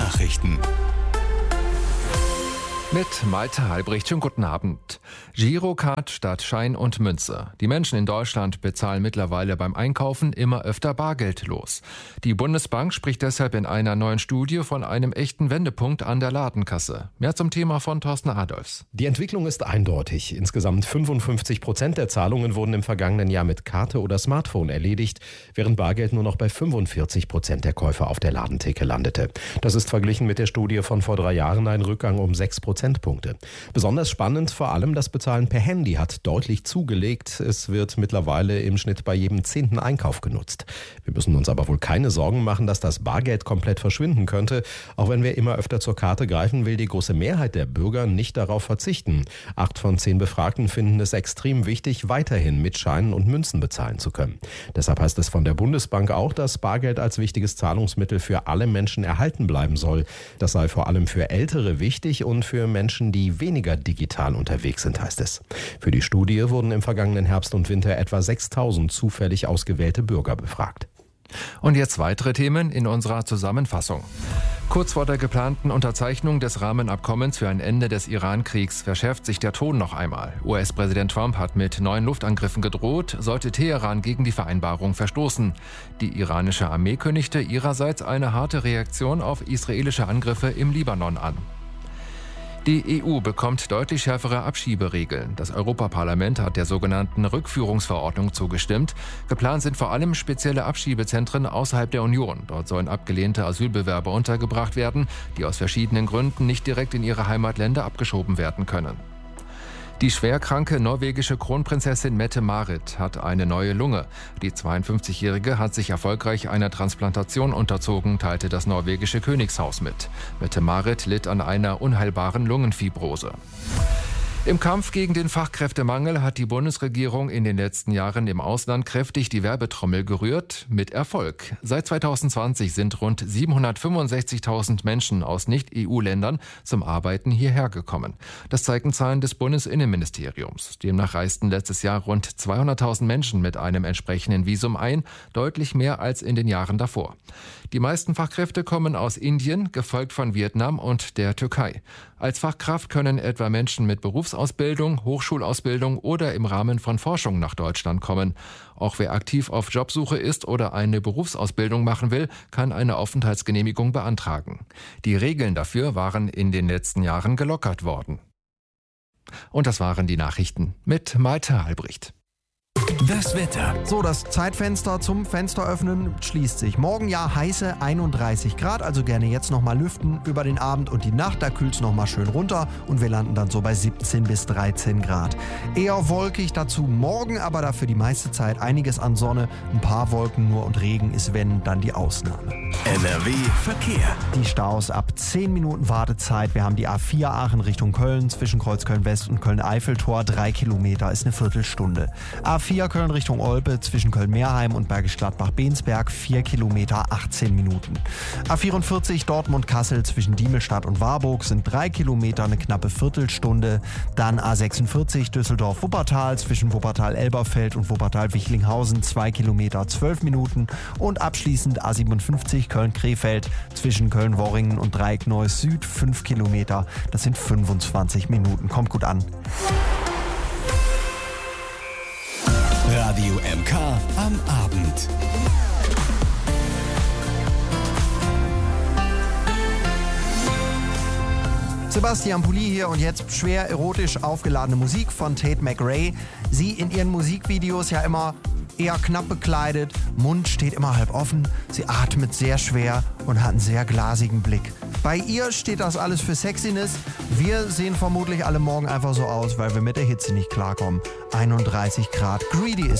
Nachrichten. Mit Malte Halbricht, schönen guten Abend. Girocard statt Schein und Münze. Die Menschen in Deutschland bezahlen mittlerweile beim Einkaufen immer öfter bargeldlos. Die Bundesbank spricht deshalb in einer neuen Studie von einem echten Wendepunkt an der Ladenkasse. Mehr zum Thema von Thorsten Adolfs. Die Entwicklung ist eindeutig. Insgesamt 55% der Zahlungen wurden im vergangenen Jahr mit Karte oder Smartphone erledigt, während Bargeld nur noch bei 45% der Käufer auf der Ladentheke landete. Das ist verglichen mit der Studie von vor 3 Jahren ein Rückgang um 6 Prozentpunkte. Besonders spannend vor allem das Bezahlen per Handy hat deutlich zugelegt. Es wird mittlerweile im Schnitt bei jedem 10. Einkauf genutzt. Wir müssen uns aber wohl keine Sorgen machen, dass das Bargeld komplett verschwinden könnte. Auch wenn wir immer öfter zur Karte greifen, will die große Mehrheit der Bürger nicht darauf verzichten. 8 von 10 Befragten finden es extrem wichtig, weiterhin mit Scheinen und Münzen bezahlen zu können. Deshalb heißt es von der Bundesbank auch, dass Bargeld als wichtiges Zahlungsmittel für alle Menschen erhalten bleiben soll. Das sei vor allem für Ältere wichtig und für Menschen, die weniger digital unterwegs sind, heißt es. Für die Studie wurden im vergangenen Herbst und Winter etwa 6.000 zufällig ausgewählte Bürger befragt. Und jetzt weitere Themen in unserer Zusammenfassung. Kurz vor der geplanten Unterzeichnung des Rahmenabkommens für ein Ende des Iran-Kriegs verschärft sich der Ton noch einmal. US-Präsident Trump hat mit neuen Luftangriffen gedroht, sollte Teheran gegen die Vereinbarung verstoßen. Die iranische Armee kündigte ihrerseits eine harte Reaktion auf israelische Angriffe im Libanon an. Die EU bekommt deutlich schärfere Abschieberegeln. Das Europaparlament hat der sogenannten Rückführungsverordnung zugestimmt. Geplant sind vor allem spezielle Abschiebezentren außerhalb der Union. Dort sollen abgelehnte Asylbewerber untergebracht werden, die aus verschiedenen Gründen nicht direkt in ihre Heimatländer abgeschoben werden können. Die schwerkranke norwegische Kronprinzessin Mette-Marit hat eine neue Lunge. Die 52-Jährige hat sich erfolgreich einer Transplantation unterzogen, teilte das norwegische Königshaus mit. Mette-Marit litt an einer unheilbaren Lungenfibrose. Im Kampf gegen den Fachkräftemangel hat die Bundesregierung in den letzten Jahren im Ausland kräftig die Werbetrommel gerührt, mit Erfolg. Seit 2020 sind rund 765.000 Menschen aus Nicht-EU-Ländern zum Arbeiten hierher gekommen. Das zeigen Zahlen des Bundesinnenministeriums. Demnach reisten letztes Jahr rund 200.000 Menschen mit einem entsprechenden Visum ein, deutlich mehr als in den Jahren davor. Die meisten Fachkräfte kommen aus Indien, gefolgt von Vietnam und der Türkei. Als Fachkraft können etwa Menschen mit Berufsausbildung, Hochschulausbildung oder im Rahmen von Forschung nach Deutschland kommen. Auch wer aktiv auf Jobsuche ist oder eine Berufsausbildung machen will, kann eine Aufenthaltsgenehmigung beantragen. Die Regeln dafür waren in den letzten Jahren gelockert worden. Und das waren die Nachrichten mit Malte Halbricht. Das Wetter. So, das Zeitfenster zum Fensteröffnen schließt sich. Morgen ja heiße 31 Grad, also gerne jetzt nochmal lüften über den Abend und die Nacht. Da kühlt es nochmal schön runter und wir landen dann so bei 17 bis 13 Grad. Eher wolkig dazu morgen, aber dafür die meiste Zeit einiges an Sonne. Ein paar Wolken nur und Regen ist, wenn, dann die Ausnahme. NRW Verkehr. Die Staus ab 10 Minuten Wartezeit. Wir haben die A4 Aachen Richtung Köln, zwischen Kreuz Köln-West und Köln-Eiffeltor. 3 Kilometer ist eine Viertelstunde. A4 Köln Richtung Olpe, zwischen Köln-Meerheim und Bergisch Gladbach-Bensberg, 4 Kilometer, 18 Minuten. A44 Dortmund-Kassel zwischen Diemelstadt und Warburg sind 3 Kilometer, eine knappe Viertelstunde. Dann A46 Düsseldorf-Wuppertal zwischen Wuppertal-Elberfeld und Wuppertal-Wichlinghausen, 2 Kilometer, 12 Minuten. Und abschließend A57 Köln-Krefeld zwischen Köln-Worringen und Dreieck-Neuss Süd, 5 Kilometer, das sind 25 Minuten. Kommt gut an. Radio MK am Abend. Sebastian Pulli hier und jetzt schwer erotisch aufgeladene Musik von Tate McRae. Sie in ihren Musikvideos ja immer eher knapp bekleidet, Mund steht immer halb offen, sie atmet sehr schwer und hat einen sehr glasigen Blick. Bei ihr steht das alles für Sexiness. Wir sehen vermutlich alle morgen einfach so aus, weil wir mit der Hitze nicht klarkommen. 31 Grad. Greedy ist